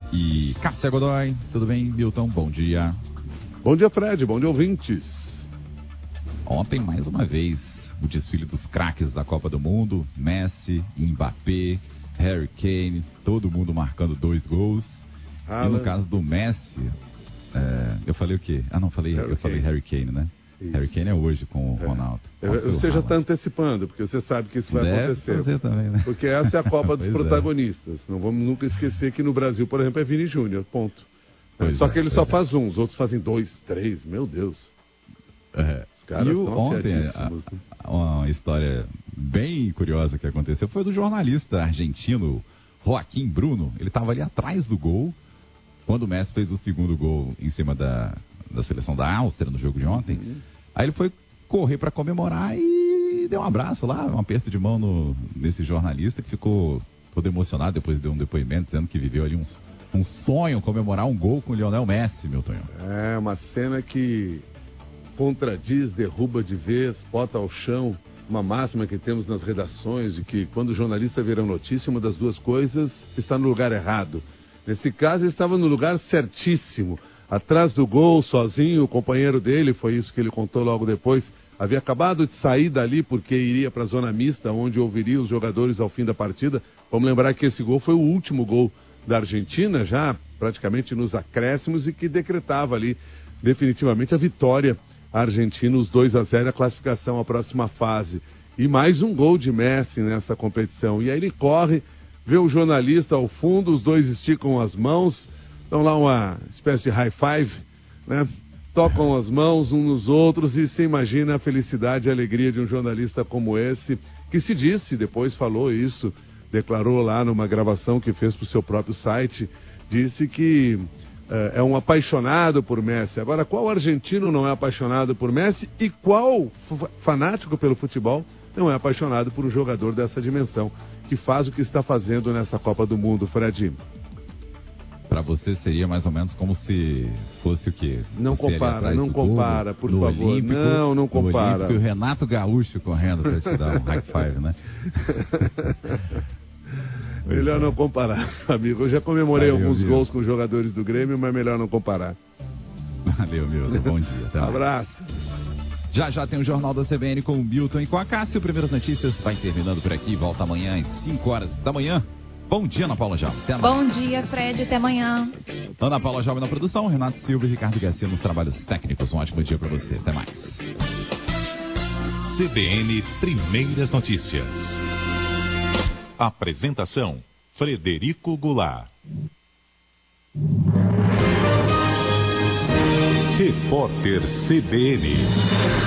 e Cássia Godoy. Tudo bem, Milton? Bom dia. Bom dia, Fred. Bom dia, ouvintes. Ontem, mais uma vez, o desfile dos craques da Copa do Mundo. Messi, Mbappé, Harry Kane, todo mundo marcando 2 gols. E no caso do Messi, eu falei o quê? Eu falei Harry Kane, né? Isso. Harry Kane é hoje com o Ronaldo. Você já está antecipando, porque você sabe que isso vai acontecer. Você também, né? Porque essa é a Copa dos protagonistas. Não vamos nunca esquecer que no Brasil, por exemplo, é Vini Júnior, ponto. Só que ele só faz um, os outros fazem 2, 3, meu Deus. Os caras estão ontem, uma história bem curiosa que aconteceu foi do jornalista argentino Joaquim Bruno. Ele estava ali atrás do gol, quando o Messi fez o segundo gol em cima da seleção da Áustria no jogo de ontem. Aí ele foi correr para comemorar e deu um abraço lá, um aperto de mão nesse jornalista que ficou todo emocionado, depois deu um depoimento dizendo que viveu ali um sonho, comemorar um gol com o Lionel Messi, meu Tonho. É uma cena que contradiz, derruba de vez, bota ao chão uma máxima que temos nas redações de que quando o jornalista vira notícia, uma das duas coisas está no lugar errado. Nesse caso, ele estava no lugar certíssimo. Atrás do gol, sozinho, o companheiro dele, foi isso que ele contou logo depois, havia acabado de sair dali porque iria para a zona mista, onde ouviria os jogadores ao fim da partida. Vamos lembrar que esse gol foi o último gol da Argentina, já praticamente nos acréscimos, e que decretava ali definitivamente a vitória argentina, os 2-0, a classificação à próxima fase. E mais um gol de Messi nessa competição. E aí ele corre, vê o jornalista ao fundo, os dois esticam as mãos, dão lá uma espécie de high five, né? Tocam as mãos uns nos outros e se imagina a felicidade e a alegria de um jornalista como esse, que se disse, depois falou isso, declarou lá numa gravação que fez para o seu próprio site, disse que é um apaixonado por Messi. Agora, qual argentino não é apaixonado por Messi e qual fanático pelo futebol não é apaixonado por um jogador dessa dimensão, que faz o que está fazendo nessa Copa do Mundo, Fred? Para você seria mais ou menos como se fosse o quê? Não compara, por favor. Olímpico, não compara. E o Renato Gaúcho correndo para te dar um high five, né? Melhor não comparar, amigo. Eu já comemorei alguns gols com jogadores do Grêmio, mas melhor não comparar. Valeu, Milton. Bom dia. Até mais. Abraço. Já tem o Jornal da CBN com o Milton e com a Cássia. Primeiras Notícias vai terminando por aqui. Volta amanhã às 5 horas da manhã. Bom dia, Ana Paula Jovem. Bom dia, Fred. Até amanhã. Ana Paula Jovem na produção, Renato Silva e Ricardo Garcia nos trabalhos técnicos. Um ótimo dia para você. Até mais. CBN Primeiras Notícias. Apresentação: Frederico Goulart. Repórter CBN.